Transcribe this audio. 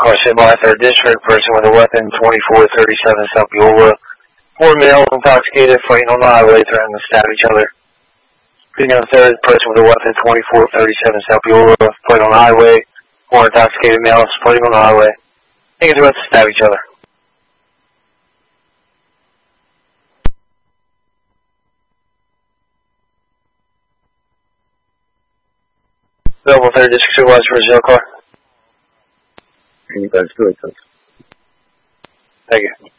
Car hit by a 3rd District, person with a weapon, 2437 South Beulah. 4 males intoxicated, fighting on the highway, threatening to stab each other. Speaking on 3rd, person with a weapon, 2437 South Beulah, fighting on the highway. 4 intoxicated males fighting on the highway. Thinking about to stab each other. Available 3rd District Supervisor for a jail car. You guys do it. Thank you.